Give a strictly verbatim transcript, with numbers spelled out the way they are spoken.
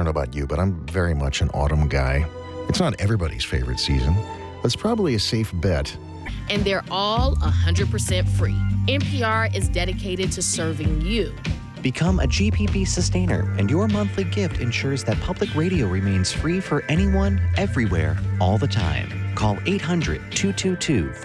don't know about you, but I'm very much an autumn guy. It's not everybody's favorite season, but it's probably a safe bet. And they're all one hundred percent free. N P R is dedicated to serving you. Become a G P P sustainer, and your monthly gift ensures that public radio remains free for anyone, everywhere, all the time. Call eight hundred, two two two,